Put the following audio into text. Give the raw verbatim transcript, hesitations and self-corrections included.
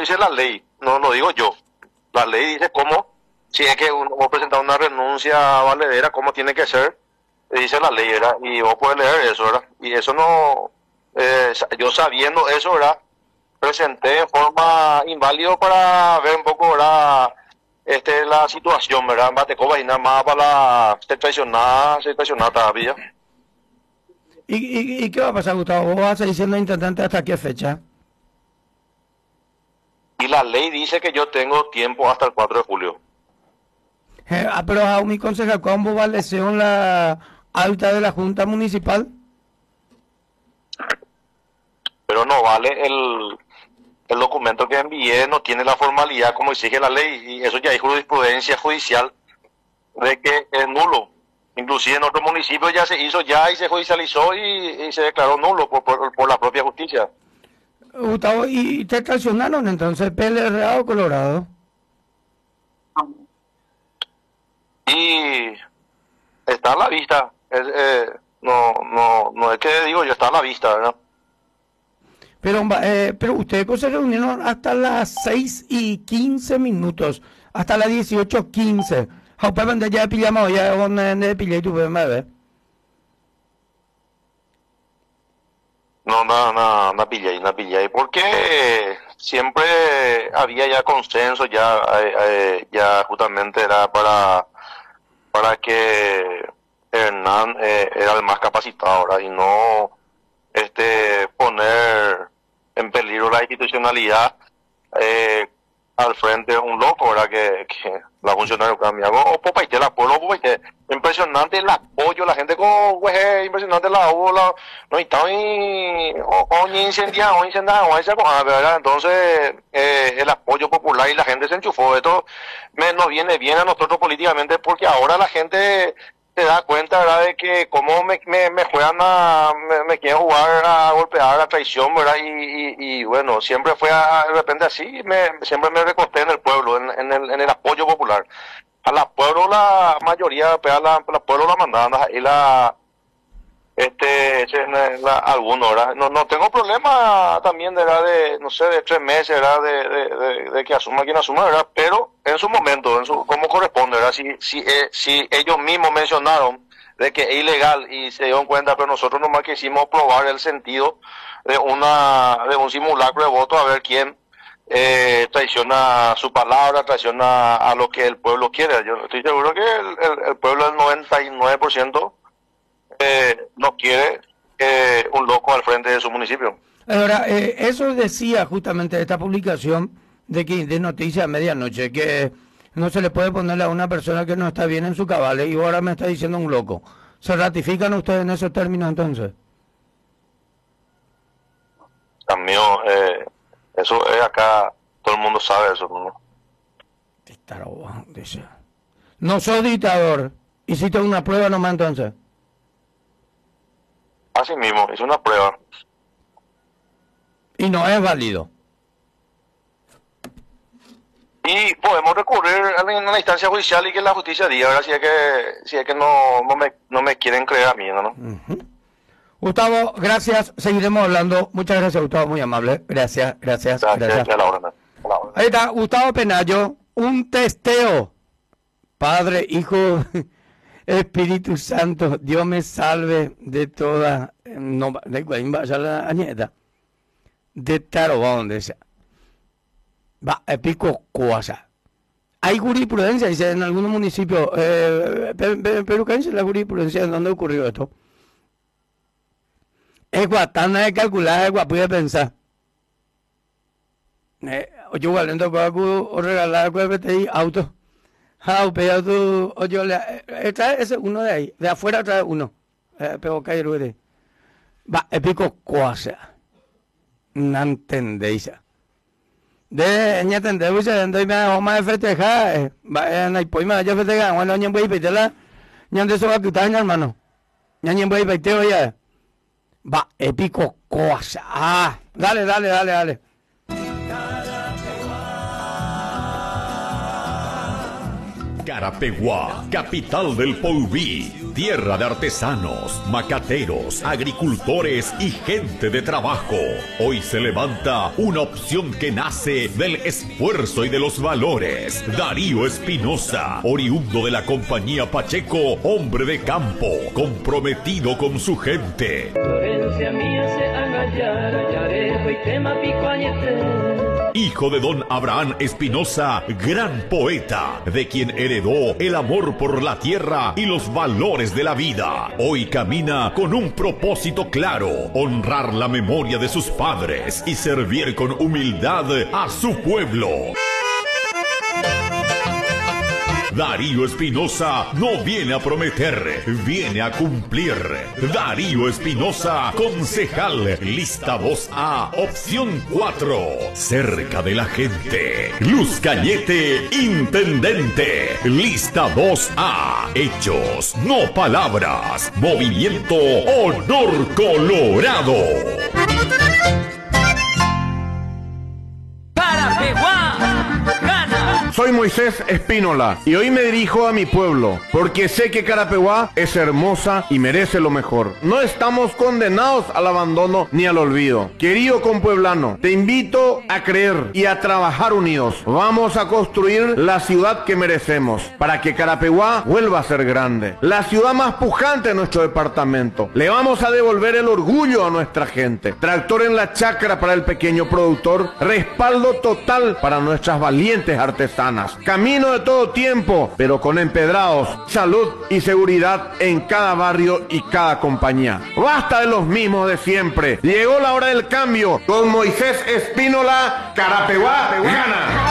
dice la ley, no lo digo yo. La ley dice cómo, si es que uno va a presentar una renuncia valedera, cómo tiene que ser, dice la ley, ¿verdad? Y vos podés leer eso, ¿verdad? Y eso no, eh, yo sabiendo eso, ¿verdad? Presenté en forma inválido para ver un poco, ¿verdad? Este, la situación, ¿verdad? En Batecoba y nada más para la, ser traicionada, ser traicionada todavía. ¿Y, y, ¿Y qué va a pasar, Gustavo? ¿Vos vas a seguir siendo intendente hasta qué fecha? Y la ley dice que yo tengo tiempo hasta el cuatro de julio. Eh, ah, pero a mi concejal, ¿cómo va lesión la alta de la Junta Municipal? Pero no vale el, el documento que envié, no tiene la formalidad como exige la ley, y eso ya hay jurisprudencia judicial de que es nulo. Inclusive en otro municipio ya se hizo ya y se judicializó y, y se declaró nulo por, por, por la propia justicia. Gustavo, ¿y te traicionaron entonces, P L R A o Colorado? Y está a la vista, es, eh, no, no, no es que digo yo, está a la vista, ¿verdad? Pero, eh, pero ustedes se reunieron hasta las seis y quince minutos, hasta las dieciocho quince. Jaupa vende ya pillamos ya donde pillé tu bebé. No, no, no, no pillé, no pillé, porque siempre había ya consenso, ya, eh, ya justamente era para, para que Hernán eh, era el más capacitado, ¿verdad? Y no este poner en peligro la institucionalidad eh, al frente de un loco, ¿verdad? Que, que la funcionaria cambia. O popaite la pueblo, popaite. Impresionante el apoyo, la gente con güey, impresionante la ola, no está y o ni incendiado, o incendiado, o esa cosa, ¿verdad? Entonces, eh, el apoyo popular y la gente se enchufó. Esto me, nos viene bien a nosotros políticamente porque ahora la gente se da cuenta, ¿verdad? De que cómo me, me, me juegan a, me, me quieren jugar a golpear, a traición, ¿verdad? Y, y, y bueno, siempre fue a, de repente así, me, siempre me recosté en el pueblo, en, en, el, en el apoyo popular. A la pueblo la mayoría, a la, a la pueblo la mandaban y la, este, la, algunos, ¿verdad? No, no tengo problema también, ¿verdad? De, no sé, de tres meses, ¿verdad? De, de, de, de que asuma quien asuma, ¿verdad? Pero en su momento, en su, como corresponde, ¿verdad? Si, si, eh, si ellos mismos mencionaron de que es ilegal y se dieron cuenta, pero nosotros nomás quisimos probar el sentido de una, de un simulacro de voto a ver quién eh, traiciona su palabra, traiciona a lo que el pueblo quiere. Yo estoy seguro que el, el, el pueblo del noventa y nueve por ciento eh, no quiere eh, un loco al frente de su municipio. Ahora, eh, eso decía justamente esta publicación de, que, de Noticias a Medianoche, que no se le puede ponerle a una persona que no está bien en su cabal, y ahora me está diciendo un loco. ¿Se ratifican ustedes en esos términos entonces? También, eh, eso es acá, todo el mundo sabe eso, ¿no? No sos dictador. ¿Hiciste una prueba nomás entonces? Así mismo, hice una prueba. Y no es válido. Y podemos recurrir a una instancia judicial y que la justicia diga, ¿verdad? Si es que, si es que no, no, me, no me quieren creer a mí, ¿no? Uh-huh. Gustavo, gracias. Seguiremos hablando. Muchas gracias, Gustavo. Muy amable. Gracias, gracias, gracias. gracias. A la hora, a la hora. Ahí está, Gustavo Penayo. Un testeo. Padre, Hijo, Espíritu Santo. Dios me salve de toda... No, de vaya la añeta. De Tarobón, de esa. Va, pico cosa. Hay jurisprudencia, dice, en algunos municipios. Eh, pero ¿qué dice la jurisprudencia? ¿En dónde ocurrió esto? Es guatana de calcular, es guapo de pensar. Eh, oye, igual, entonces, o regalar el P T I auto. Ah, pero tú, oye, le, trae ese uno de ahí, de afuera trae uno. Eh, pero caer de. Va, pico cosa. No entendéis. De ña tende buja ndoi ma oma festeja ba na poima yo festeja cuando ñan voy pitela ñan de eso va a hermano ñan voy piteo ya va épico cosa ah dale dale dale dale Carapeguá, capital del Polví. tierra de artesanos, macateros, agricultores y gente de trabajo. Hoy se levanta una opción que nace del esfuerzo y de los valores. Darío Espinosa, oriundo de la compañía Pacheco, hombre de campo, comprometido con su gente. Hijo de don Abraham Espinosa, gran poeta, de quien heredó el amor por la tierra y los valores de la vida. Hoy camina con un propósito claro: honrar la memoria de sus padres y servir con humildad a su pueblo. Darío Espinosa no viene a prometer, viene a cumplir. Darío Espinosa, concejal, lista dos A, opción cuatro, cerca de la gente. Luz Cañete, intendente, lista dos A, hechos, no palabras. Movimiento Honor Colorado. Soy Moisés Espínola y hoy me dirijo a mi pueblo porque sé que Carapeguá es hermosa y merece lo mejor. No estamos condenados al abandono ni al olvido. Querido compueblano, te invito a creer y a trabajar unidos. Vamos a construir la ciudad que merecemos para que Carapeguá vuelva a ser grande. La ciudad más pujante de nuestro departamento. Le vamos a devolver el orgullo a nuestra gente. Tractor en la chacra para el pequeño productor. Respaldo total para nuestras valientes artesanas. Camino de todo tiempo, pero con empedrados, salud y seguridad en cada barrio y cada compañía. Basta de los mismos de siempre. Llegó la hora del cambio. Con Moisés Espínola, Carapeguá gana.